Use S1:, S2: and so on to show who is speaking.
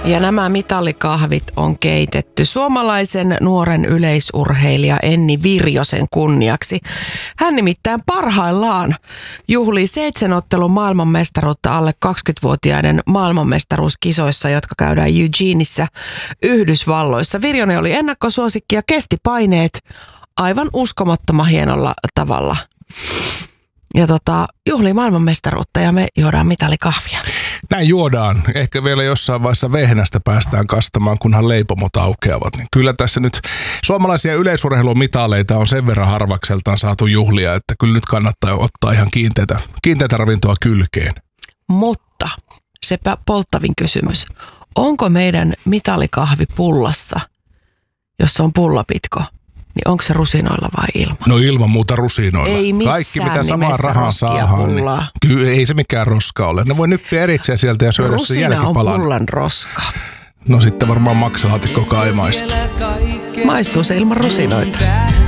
S1: Ja nämä mitalikahvit on keitetty suomalaisen nuoren yleisurheilija Enni Virjosen kunniaksi. Hän nimittäin parhaillaan juhlii 7 ottelun maailmanmestaruutta alle 20-vuotiaiden maailmanmestaruuskisoissa, jotka käydään Eugeneissa Yhdysvalloissa. Virjonen oli ennakkosuosikki ja kesti paineet aivan uskomattoman hienolla tavalla. Ja juhlii maailmanmestaruutta ja me juodaan mitalikahvia.
S2: Näin juodaan. Ehkä vielä jossain vaiheessa vehnästä päästään kastamaan, kunhan leipomot aukeavat. Niin kyllä tässä nyt suomalaisia yleisurheilumitaleita on sen verran harvakseltaan saatu juhlia, että kyllä nyt kannattaa ottaa ihan kiinteätä ravintoa kylkeen.
S1: Mutta se polttavin kysymys. Onko meidän mitalikahvi pullassa, jos se on pullapitko? Niin onko se rusinoilla vai ilman?
S2: No ilman muuta rusinoilla.
S1: Ei missään
S2: kaikki mitä samaa rahaa saadaan.
S1: Pullaa.
S2: Niin, kyllä ei se mikään roska ole. Ne voi nyppiä erikseen sieltä ja syödä sen jälkipalan.
S1: Rusina on pullan roska.
S2: No sitten varmaan maksalaatikko kaimaista.
S1: Maistuu se ilman rusinoita.